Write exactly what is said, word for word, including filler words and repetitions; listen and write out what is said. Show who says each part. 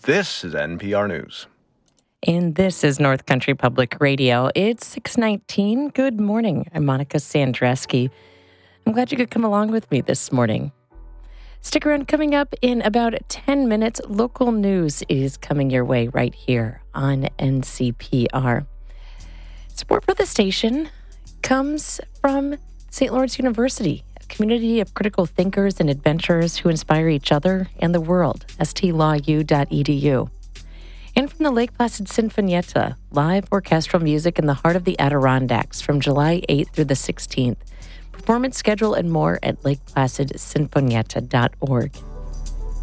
Speaker 1: This is N P R News.
Speaker 2: And this is North Country Public Radio. It's six nineteen. Good morning. I'm Monica Sandreski. I'm glad you could come along with me this morning. Stick around. Coming up in about ten minutes, local news is coming your way right here on N C P R. Support for the station comes from Saint Lawrence University, a community of critical thinkers and adventurers who inspire each other and the world, s t law u dot e d u. And from the Lake Placid Sinfonietta, live orchestral music in the heart of the Adirondacks from July eighth through the sixteenth. Performance schedule and more at lake placid sinfonietta dot org.